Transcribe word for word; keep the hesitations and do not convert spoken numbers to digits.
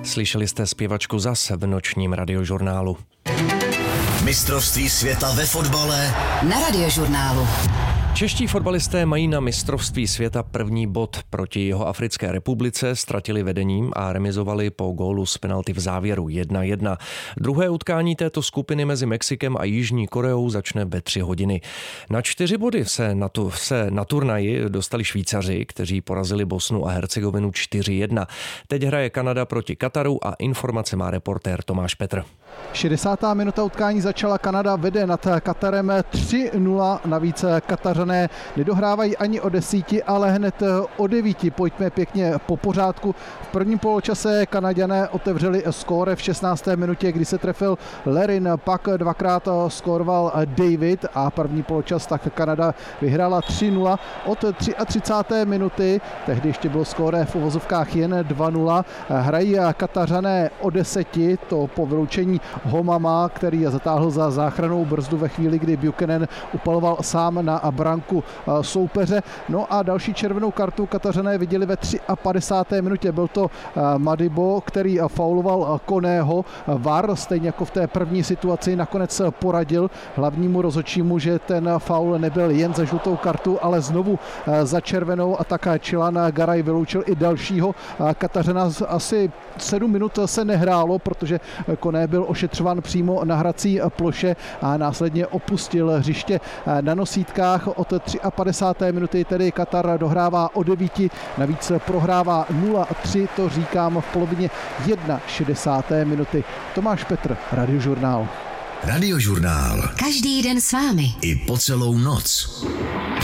Slyšeli jste zpěvačku zase v nočním radiožurnálu. Mistrovství světa ve fotbale na Radiožurnálu. Čeští fotbalisté mají na mistrovství světa první bod. Proti Jihoafrické republice ztratili vedením a remizovali po gólu z penalty v závěru jedna jedna. Druhé utkání této skupiny mezi Mexikem a Jižní Koreou začne ve tři hodiny. Na čtyři body se na, tu, se na turnaji dostali Švýcaři, kteří porazili Bosnu a Hercegovinu čtyři jedna. Teď hraje Kanada proti Kataru a informace má reportér Tomáš Petr. šedesátá minuta utkání začala, Kanada vede nad Katarem tři nula, navíc Katařané nedohrávají ani o desíti, ale hned o devíti. Pojďme pěkně po pořádku. V prvním poločase Kanaďané otevřeli skóre v šestnácté minutě, kdy se trefil Larin, pak dvakrát skóroval David a první poločas tak Kanada vyhrála tři nula. Od třicáté třetí minuty, tehdy ještě bylo skóre v uvozovkách jen dva nula, hrají Katařané o deseti, to po vyloučení Homama, který zatáhl za záchrannou brzdu ve chvíli, kdy Buchanan upaloval sám na branku soupeře. No a další červenou kartu Katařané viděli ve padesáté třetí minutě. Byl to Madibo, který fauloval Koného. V á er, stejně jako v té první situaci, nakonec poradil hlavnímu rozhodčímu, že ten faul nebyl jen za žlutou kartu, ale znovu za červenou, a tak Chilan Garay vyloučil i dalšího Katařana. Asi sedm minut se nehrálo, protože Koné byl ošetřován přímo na hrací ploše a následně opustil hřiště na nosítkách. Od padesáté třetí minuty tedy Katar dohrává o devíti, navíc prohrává nula tři, to říkám v polovině šedesáté první minuty. Tomáš Petr, Radiožurnál. Radiožurnál. Každý den s vámi. I po celou noc.